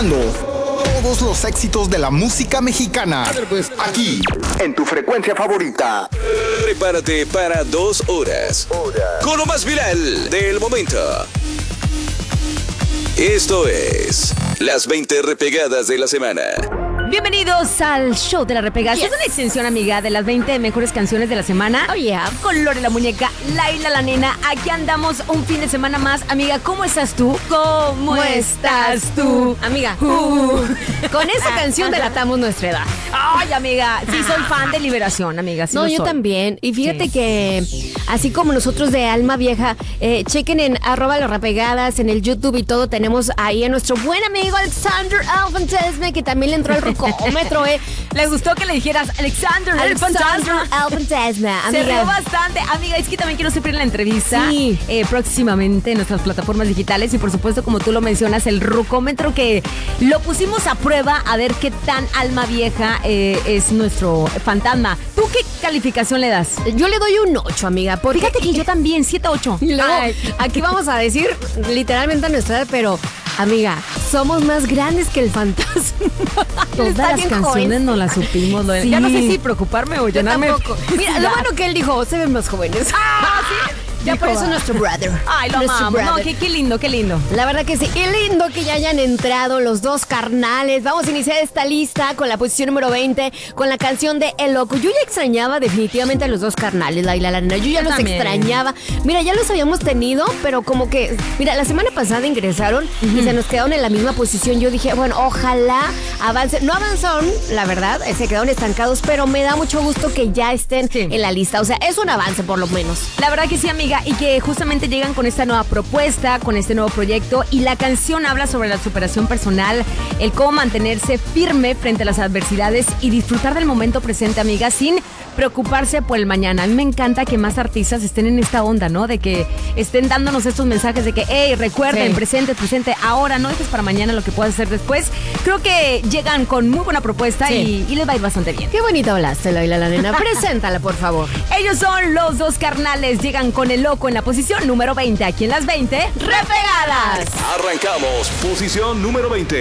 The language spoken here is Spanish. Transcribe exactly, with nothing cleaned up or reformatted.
escuchando todos los éxitos de la música mexicana. Aquí, en tu frecuencia favorita. Prepárate para dos horas con lo más viral del momento. Esto es las veinte repegadas de la semana. Bienvenidos al show de la repegada. Yes. Es una extensión, amiga, de las veinte mejores canciones de la semana. Oh, yeah. Con Lore la muñeca, Laila la nena. Aquí andamos un fin de semana más. Amiga, ¿cómo estás tú? ¿Cómo estás tú? Amiga, Uh. con esa canción delatamos nuestra edad. Ay, amiga, sí soy fan de Liberación, amiga. Sí No, lo yo soy. también. Y fíjate Sí. que, así como nosotros de Alma Vieja, eh, chequen en arroba las repegadas, en el YouTube y todo, tenemos ahí a nuestro buen amigo Alexander Alfantasma, que también le entró al rocómetro, eh. Le gustó que le dijeras Alexander, el Alexander fantasma. Alfantasma, Se rió amiga. bastante. Amiga, es que también quiero siempre en la entrevista. Sí. Eh, próximamente en nuestras plataformas digitales. Y por supuesto, como tú lo mencionas, el rucómetro que lo pusimos a prueba a ver qué tan alma vieja eh, es nuestro fantasma. ¿Tú qué calificación le das? Yo le doy un ocho, amiga, porque Fíjate que yo también, siete ocho. Y luego, aquí vamos a decir literalmente a nuestra edad, pero, amiga, somos más grandes que el fantasma. Él Todas está las bien canciones joven. no las supimos. Lo de- Sí. Ya no sé si preocuparme o Yo llenarme. tampoco. Mira, lo bueno que él dijo, se ven más jóvenes. Ah, sí. Ya Dijo, por eso va. nuestro brother. Ay, lo Nuestro amamos. No, brother. qué, qué lindo, qué lindo. La verdad que sí. Qué lindo que ya hayan entrado los dos carnales. Vamos a iniciar esta lista con la posición número veinte, con la canción de El Loco. Yo ya extrañaba definitivamente a los dos carnales, Laila la nena. Yo ya Yo los también. extrañaba. Mira, ya los habíamos tenido, pero como que... Mira, la semana pasada ingresaron y se nos quedaron en la misma posición. Yo dije, bueno, ojalá avancen. No avanzaron, la verdad, eh, se quedaron estancados, pero me da mucho gusto que ya estén Sí. en la lista. O sea, es un avance por lo menos. La verdad que sí, amiga, y que justamente llegan con esta nueva propuesta, con este nuevo proyecto, y la canción habla sobre la superación personal, el cómo mantenerse firme frente a las adversidades y disfrutar del momento presente, amiga, sin preocuparse por el mañana. A mí me encanta que más artistas estén en esta onda, ¿no? De que estén dándonos estos mensajes de que, hey, recuerden, Sí. presente, presente, ahora, no dejes para mañana lo que puedas hacer después. Creo que llegan con muy buena propuesta Sí. y, y les va a ir bastante bien. Qué bonito hablaste, Laila la nena. Preséntala, por favor. Ellos son los dos carnales, llegan con El Loco en la posición número veinte, aquí en las veinte repegadas. Arrancamos. Posición número veinte.